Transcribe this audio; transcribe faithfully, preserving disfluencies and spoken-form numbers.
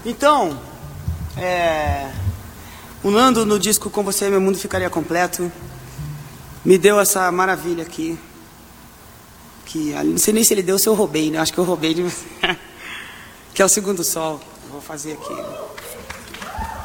Então, é, o Nando no disco Com Você Meu Mundo Ficaria Completo me deu essa maravilha aqui. Que não sei nem se ele deu ou se eu roubei, né? Acho que eu roubei de você. Que é o Segundo Sol. Vou fazer aqui.